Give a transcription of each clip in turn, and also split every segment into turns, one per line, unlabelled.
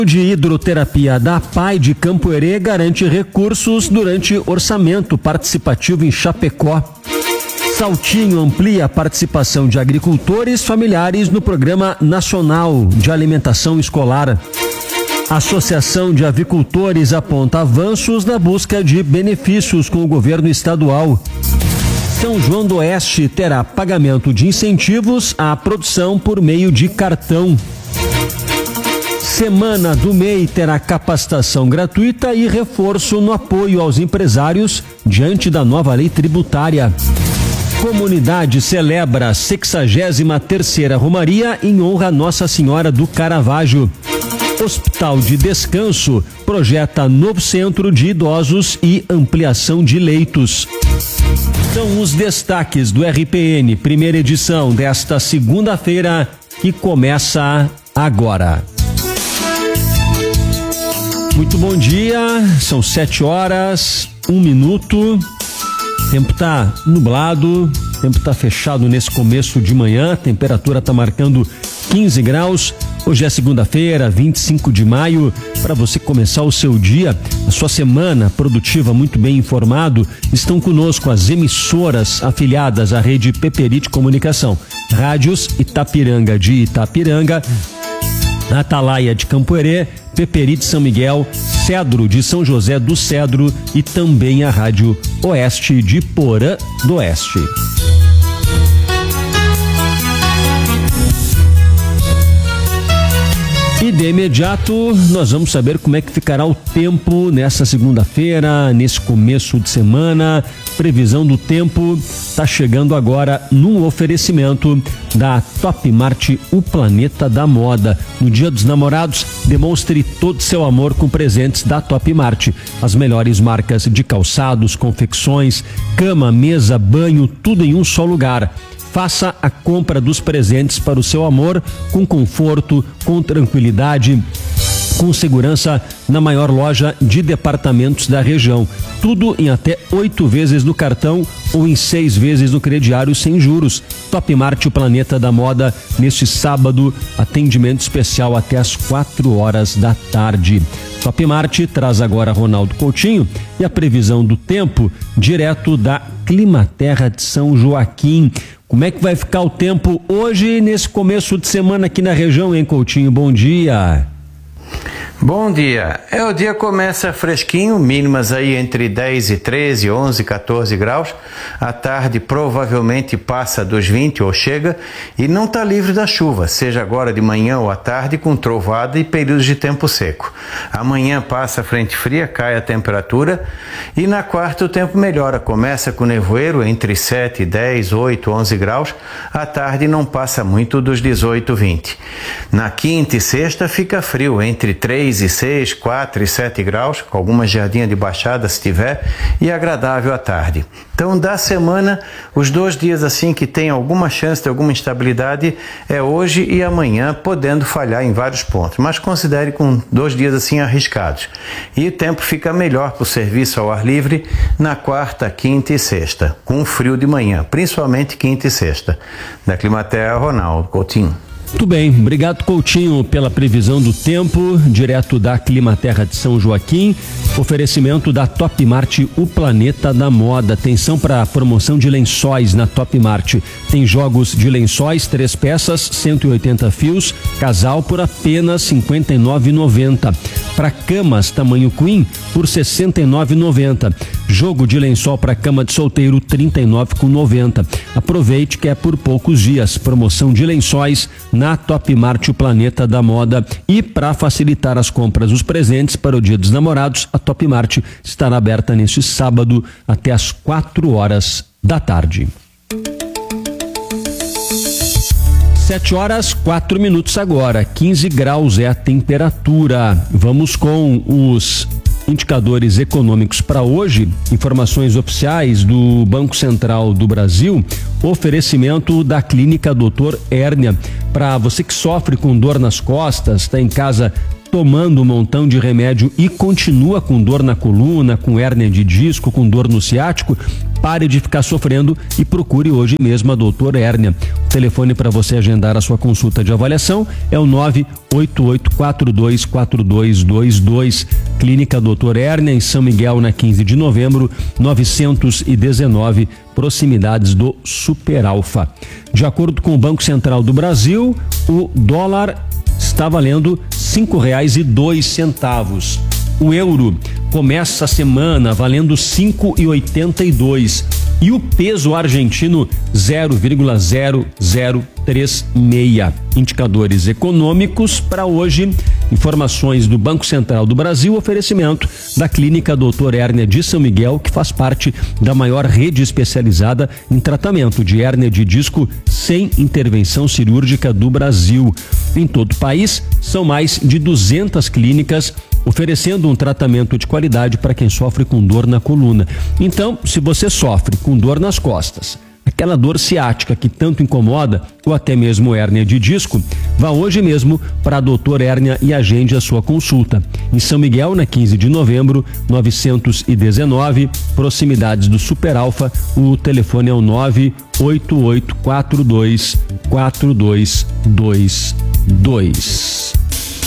De hidroterapia da APAI de Campo Herê garante recursos durante orçamento participativo em Chapecó. Saltinho amplia a participação de agricultores familiares no Programa Nacional de Alimentação Escolar. A Associação de Avicultores aponta avanços na busca de benefícios com o governo estadual. São João do Oeste terá pagamento de incentivos à produção por meio de cartão. Semana do MEI terá capacitação gratuita e reforço no apoio aos empresários diante da nova lei tributária. Comunidade celebra a 63ª Romaria em honra a Nossa Senhora do Caravaggio. Hospital de Descanso projeta novo centro de idosos e ampliação de leitos. São os destaques do RPN, primeira edição desta segunda-feira, que começa agora. Muito bom dia, são 7h01. O tempo tá nublado, o tempo tá fechado nesse começo de manhã, a temperatura tá marcando 15 graus. Hoje é segunda-feira, 25 de maio, para você começar o seu dia, a sua semana produtiva muito bem informado. Estão conosco as emissoras afiliadas à rede Peperite Comunicação, Rádios Itapiranga de Itapiranga, Atalaia de Campo Herê, Peperite São Miguel, Cedro de São José do Cedro e também a Rádio Oeste de Porã do Oeste. E de imediato nós vamos saber como é que ficará o tempo nessa segunda-feira, nesse começo de semana. Previsão do tempo está chegando agora num oferecimento da Top Mart, o planeta da moda. No Dia dos Namorados, demonstre todo o seu amor com presentes da Top Mart. As melhores marcas de calçados, confecções, cama, mesa, banho, tudo em um só lugar. Faça a compra dos presentes para o seu amor com conforto, com tranquilidade, com segurança na maior loja de departamentos da região. Tudo em até 8 vezes no cartão ou em 6 vezes no crediário sem juros. Top Mart, o planeta da moda, neste sábado, atendimento especial até às 4h da tarde. Top Mart traz agora Ronaldo Coutinho e a previsão do tempo direto da Climaterra de São Joaquim. Como é que vai ficar o tempo hoje, nesse começo de semana aqui na região, hein, Coutinho? Bom dia.
Bom dia. O dia começa fresquinho, mínimas aí entre 10 e 13, 11, 14 graus. À tarde provavelmente passa dos 20 ou chega e não está livre da chuva, seja agora de manhã ou à tarde, com trovada e períodos de tempo seco. Amanhã passa a frente fria, cai a temperatura e na quarta o tempo melhora. Começa com nevoeiro entre 7 e 10, 8, 11 graus. À tarde não passa muito dos 18, 20. Na quinta e sexta fica frio, entre 3 e 6, 4 e 7 graus, com alguma geadinha de baixada se tiver, e agradável à tarde. Então, da semana, os 2 dias assim que tem alguma chance de alguma instabilidade é hoje e amanhã, podendo falhar em vários pontos, mas considere com 2 dias assim arriscados. E o tempo fica melhor para o serviço ao ar livre na quarta, quinta e sexta, com frio de manhã, principalmente quinta e sexta. Da Climaterra, Ronaldo Coutinho.
Muito bem, obrigado, Coutinho, pela previsão do tempo, direto da Climaterra de São Joaquim. Oferecimento da Top Mart, o planeta da moda. Atenção para a promoção de lençóis na Top Mart. Tem jogos de lençóis, 3 peças, 180 fios, casal por apenas R$ 59,90. Para camas tamanho queen por R$ 69,90. Jogo de lençol para cama de solteiro, R$ 39,90. Aproveite que é por poucos dias. Promoção de lençóis na Top Mart, o planeta da moda. E para facilitar as compras dos presentes para o Dia dos Namorados, a Top Mart estará aberta neste sábado até às 4h da tarde. 7h04 agora, 15 graus é a temperatura. Vamos com os indicadores econômicos para hoje. Informações oficiais do Banco Central do Brasil. Oferecimento da Clínica Doutor Hérnia. Para você que sofre com dor nas costas, está em casa tomando um montão de remédio e continua com dor na coluna, com hérnia de disco, com dor no ciático, pare de ficar sofrendo e procure hoje mesmo a Doutor Hérnia. O telefone para você agendar a sua consulta de avaliação é o 988424222. Clínica Doutor Hérnia, em São Miguel, na 15 de novembro, 919, proximidades do Super Alfa. De acordo com o Banco Central do Brasil, o dólar está valendo R$ 5,02. O euro começa a semana valendo 5,82 e o peso argentino 0,0036. Indicadores econômicos para hoje, informações do Banco Central do Brasil, oferecimento da Clínica Doutor Hérnia de São Miguel, que faz parte da maior rede especializada em tratamento de hérnia de disco sem intervenção cirúrgica do Brasil. Em todo o país, são mais de 200 clínicas oferecendo um tratamento de qualidade para quem sofre com dor na coluna. Então, se você sofre com dor nas costas, aquela dor ciática que tanto incomoda, ou até mesmo hérnia de disco, vá hoje mesmo para a Doutor Hérnia e agende a sua consulta. Em São Miguel, na 15 de novembro, 919, proximidades do Super Alfa, o telefone é o 988424222.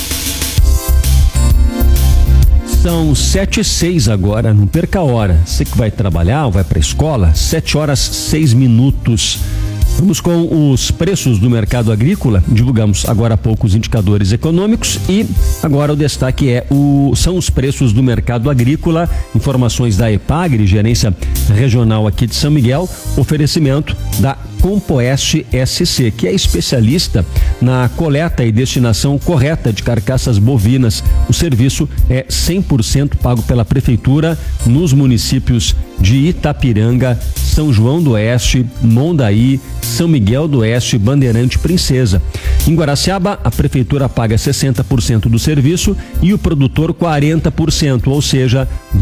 São 7h06 agora, não perca a hora. Você que vai trabalhar ou vai para a escola, 7h06. Vamos com os preços do mercado agrícola. Divulgamos agora há pouco os indicadores econômicos e agora o destaque são os preços do mercado agrícola. Informações da Epagri, gerência regional aqui de São Miguel, oferecimento da Compoeste SC, que é especialista na coleta e destinação correta de carcaças bovinas. O serviço é 100% pago pela prefeitura nos municípios de Itapiranga, São João do Oeste, Mondaí, São Miguel do Oeste, Bandeirante Princesa. Em Guaraciaba, a prefeitura paga 60% do serviço e o produtor 40%, ou seja, R$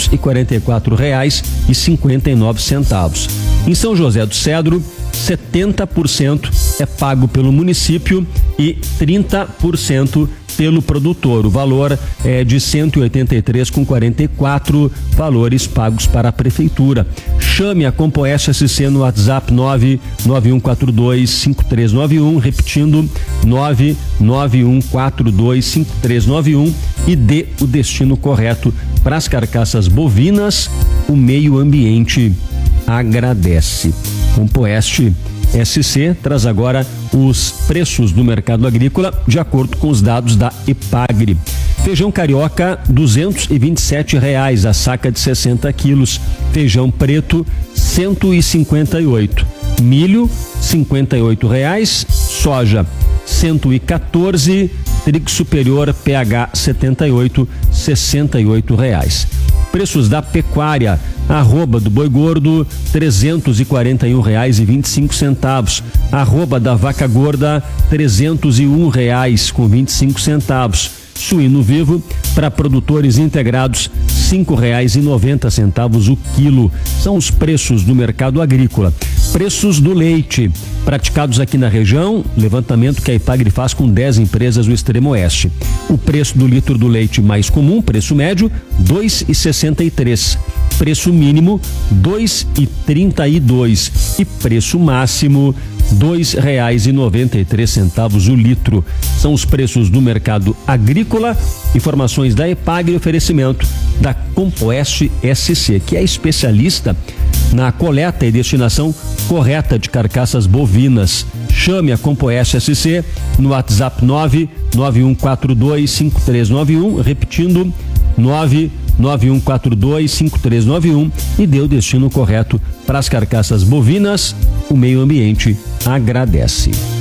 244,59. Em São José do Cedro, 70% é pago pelo município e 30% pelo produtor. O valor é de R$ 183,44, valores pagos para a prefeitura. Chame a Compoeste SC no WhatsApp 991425391, repetindo 991425391 e dê o destino correto para as carcaças bovinas. O meio ambiente agradece. Compoeste SC traz agora os preços do mercado agrícola de acordo com os dados da Epagri. Feijão carioca, R$ 227,00 a saca de 60 quilos. Feijão preto, R$ 158. Milho, R$ 58,00. Soja, R$ 114. Trigo superior, PH 78, R$ 68,00. Preços da pecuária: arroba do boi gordo, R$ 341,25. Arroba da vaca gorda, R$ 301,25. Suíno vivo para produtores integrados, R$ 5,90 o quilo. São os preços do mercado agrícola. Preços do leite praticados aqui na região, levantamento que a Epagri faz com 10 empresas do extremo oeste. O preço do litro do leite mais comum, preço médio, R$ 2,63. Preço mínimo, R$ 2,32. E preço máximo, R$ 2,93 o litro. São os preços do mercado agrícola. Informações da Epagri, oferecimento da Compoeste SC, que é especialista na coleta e destinação correta de carcaças bovinas. Chame a Compoeste SC no WhatsApp 991425391, repetindo 991425391 e dê o destino correto para as carcaças bovinas. O meio ambiente agradece.